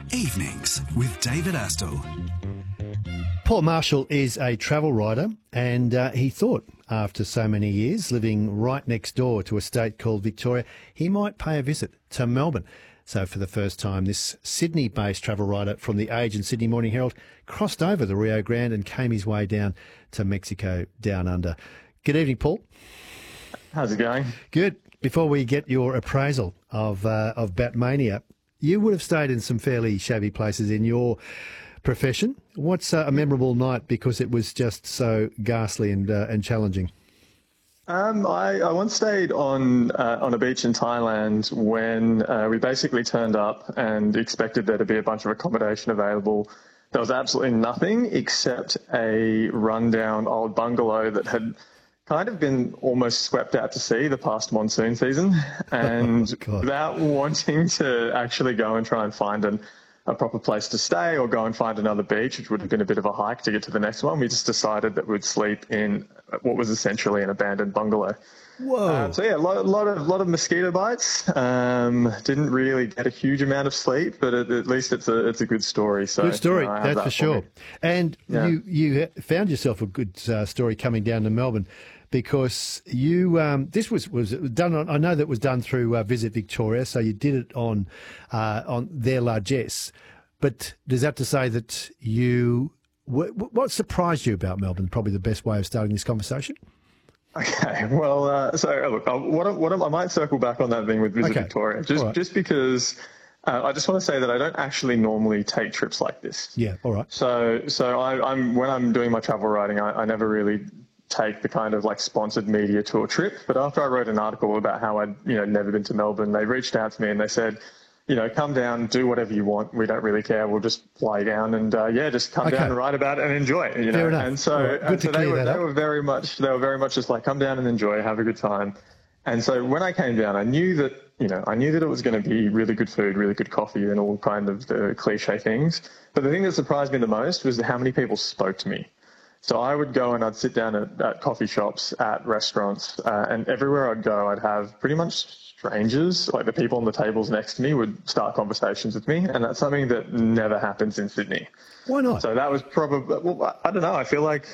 Evenings with David Astle. Paul Marshall is a travel writer, and he thought after so many years living right next door to a state called Victoria, he might pay a visit to Melbourne. So for the first time, this Sydney-based travel writer from The Age and Sydney Morning Herald crossed over the Rio Grande and came his way down to Mexico down under. Good evening, Paul. How's it going? Good. Before we get your appraisal of Batmania, you would have stayed in some fairly shabby places in your profession. What's a memorable night because it was just so ghastly and challenging? I once stayed on a beach in Thailand when we basically turned up and expected there to be a bunch of accommodation available. There was absolutely nothing except a rundown old bungalow that had kind of been almost swept out to sea the past monsoon season. And without wanting to actually go and try and find a proper place to stay or go and find another beach, which would have been a bit of a hike to get to the next one, we just decided that we'd sleep in what was essentially an abandoned bungalow. Whoa! So yeah, a lot of mosquito bites. Didn't really get a huge amount of sleep, but at least it's a good story. So good story, that's that for sure. And you found yourself a good story coming down to Melbourne, because you this was done on, I know that was done through Visit Victoria, so you did it on their largesse. But does that to say that what surprised you about Melbourne? Probably the best way of starting this conversation. Okay, well, so look, I might circle back on that thing with Visit Victoria, just because I just want to say that I don't actually normally take trips like this. Yeah, all right. So I'm when I'm doing my travel writing, I never really take the kind of like sponsored media tour trip. But after I wrote an article about how I'd never been to Melbourne, they reached out to me and they said, come down, do whatever you want. We don't really care. We'll just fly down and just come down and write about it and enjoy it. Fair enough. And so, they were very much just like, come down and enjoy, have a good time. And so when I came down, I knew that it was going to be really good food, really good coffee, and all kind of the cliche things. But the thing that surprised me the most was how many people spoke to me. So I would go and I'd sit down at coffee shops, at restaurants, and everywhere I'd go, I'd have pretty much strangers, like the people on the tables next to me, would start conversations with me, and that's something that never happens in Sydney. Why not? So that was probably, well, I don't know. I feel like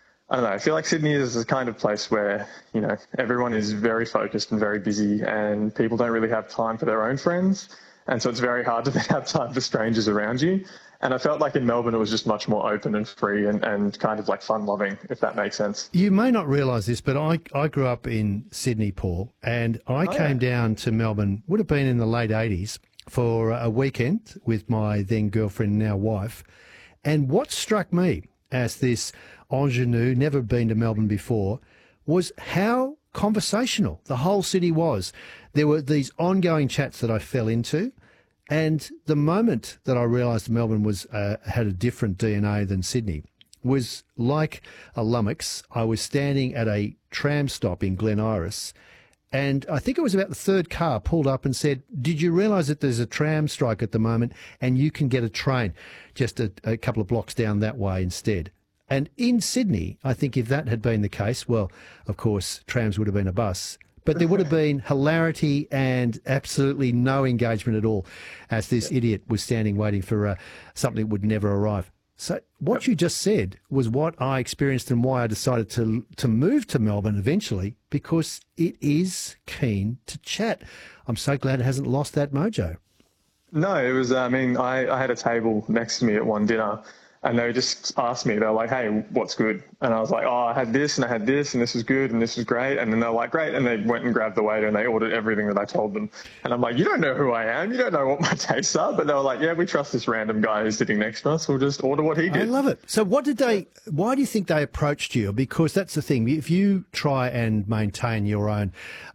Sydney is the kind of place where, everyone is very focused and very busy, and people don't really have time for their own friends. And so it's very hard to have time for strangers around you. And I felt like in Melbourne it was just much more open and free and kind of like fun-loving, if that makes sense. You may not realise this, but I grew up in Sydney, Paul, and I came down to Melbourne, would have been in the late 80s, for a weekend with my then girlfriend, now wife. And what struck me as this ingenue, never been to Melbourne before, was how conversational the whole city was. There were these ongoing chats that I fell into. And the moment that I realised Melbourne had a different DNA than Sydney was like a lummox. I was standing at a tram stop in Glen Iris, and I think it was about the third car pulled up and said, "Did you realise that there's a tram strike at the moment and you can get a train just a couple of blocks down that way instead?" And in Sydney, I think if that had been the case, well, of course, trams would have been a bus. But there would have been hilarity and absolutely no engagement at all as this idiot was standing waiting for something that would never arrive. So what you just said was what I experienced and why I decided to move to Melbourne eventually, because it is keen to chat. I'm so glad it hasn't lost that mojo. No, it was, I had a table next to me at one dinner, and they just asked me, they were like, "Hey, what's good?" And I was like, "Oh, I had this and I had this and this was good and this was great." And then they're like, "Great." And they went and grabbed the waiter and they ordered everything that I told them. And I'm like, "You don't know who I am. You don't know what my tastes are." But they were like, "Yeah, we trust this random guy who's sitting next to us. We'll just order what he did." I love it. So why do you think they approached you? Because that's the thing. If you try and maintain your own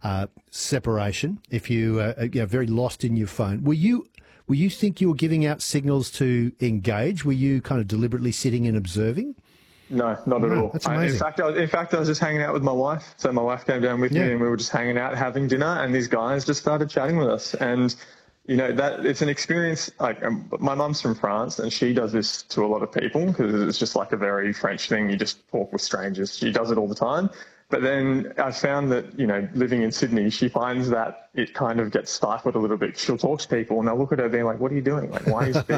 separation, if you are very lost in your phone, were you think you were giving out signals to engage? Were you kind of deliberately sitting and observing? No, not at all. That's amazing. In fact, I was just hanging out with my wife. So my wife came down with me and we were just hanging out, having dinner, and these guys just started chatting with us. And, that it's an experience. Like my mum's from France and she does this to a lot of people because it's just like a very French thing. You just talk with strangers. She does it all the time. But then I found that, living in Sydney, she finds that it kind of gets stifled a little bit. She'll talk to people and they'll look at her being like, "What are you doing? Like, why are you speaking